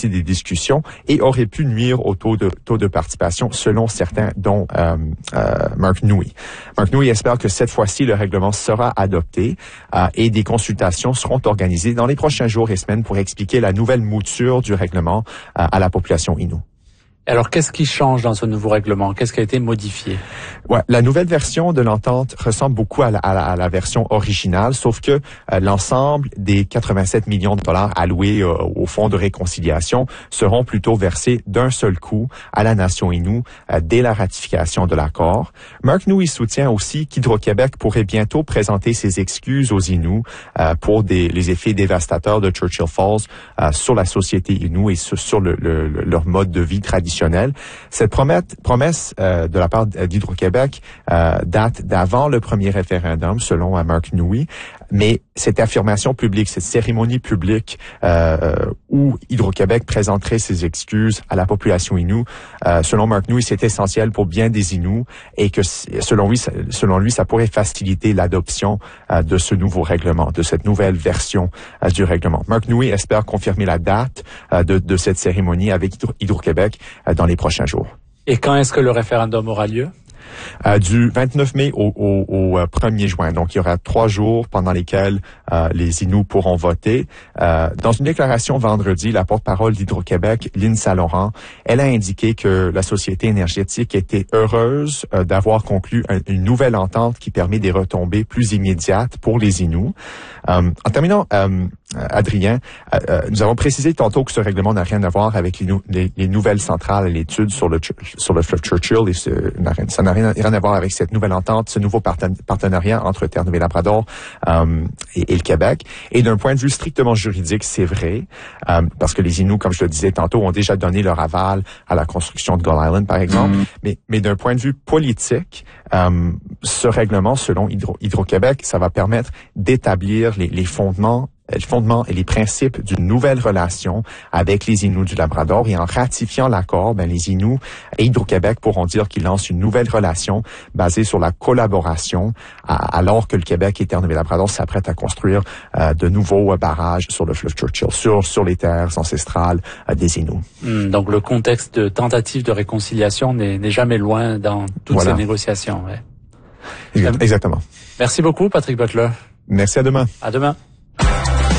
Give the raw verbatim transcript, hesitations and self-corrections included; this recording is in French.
partie des discussions et aurait pu nuire au taux de taux de participation selon certains, dont euh, euh, Mark Nouy. Mark Nouy espère que cette fois-ci le règlement sera adopté euh, et des consultations seront organisées dans les prochains jours et semaines pour expliquer la nouvelle mouture du règlement euh, à la population Innu. Alors, qu'est-ce qui change dans ce nouveau règlement? Qu'est-ce qui a été modifié? Ouais, la nouvelle version de l'entente ressemble beaucoup à la, à la, à la version originale, sauf que euh, l'ensemble des quatre-vingt-sept millions de dollars alloués euh, au fonds de réconciliation seront plutôt versés d'un seul coup à la nation Innu euh, dès la ratification de l'accord. Mark Nouy soutient aussi qu'Hydro-Québec pourrait bientôt présenter ses excuses aux Innu euh, pour des, les effets dévastateurs de Churchill Falls euh, sur la société Innu et sur, sur le, le, le, leur mode de vie traditionnel. Cette promesse, promesse euh, de la part d'Hydro-Québec euh, date d'avant le premier référendum, selon Mark Nouy, mais cette affirmation publique, cette cérémonie publique euh, où Hydro-Québec présenterait ses excuses à la population Innu, euh, selon Mark Nouy, c'est essentiel pour bien des Innu et que selon lui, selon lui, ça pourrait faciliter l'adoption euh, de ce nouveau règlement, de cette nouvelle version euh, du règlement. Mark Nouy espère confirmer la date euh, de, de cette cérémonie avec Hydro-Québec euh, dans les prochains jours. Et quand est-ce que le référendum aura lieu? Euh, du vingt-neuf mai au, au, au euh, premier juin. Donc, il y aura trois jours pendant lesquels euh, les Innu pourront voter. Euh, dans une déclaration vendredi, la porte-parole d'Hydro-Québec, Lynne Saint-Laurent, elle a indiqué que la Société énergétique était heureuse euh, d'avoir conclu un, une nouvelle entente qui permet des retombées plus immédiates pour les Innu. Euh, en terminant, euh, Adrien, euh, euh, nous avons précisé tantôt que ce règlement n'a rien à voir avec les, nou- les, les nouvelles centrales à l'étude sur le, sur le fleuve Churchill. Et ce, ça n'a rien, rien à voir avec cette nouvelle entente, ce nouveau parten- partenariat entre Terre-Neuve-Labrador euh, et, et le Québec. Et d'un point de vue strictement juridique, c'est vrai, euh, parce que les Innu, comme je le disais tantôt, ont déjà donné leur aval à la construction de Gull Island, par exemple. Mmh. Mais, mais d'un point de vue politique, euh, ce règlement, selon Hydro, Hydro-Québec, ça va permettre d'établir les, les fondements les fondements et les principes d'une nouvelle relation avec les Innu du Labrador. Et en ratifiant l'accord, ben, les Innu et Hydro-Québec pourront dire qu'ils lancent une nouvelle relation basée sur la collaboration, à, alors que le Québec et Terre-Neuve-Labrador s'apprêtent à construire euh, de nouveaux euh, barrages sur le fleuve Churchill, sur, sur les terres ancestrales euh, des Innu. Mmh, donc le contexte de tentative de réconciliation n'est, n'est jamais loin dans toutes voilà. ces négociations. Ouais. Exactement. Merci beaucoup, Patrick Butler. Merci, à demain. À demain.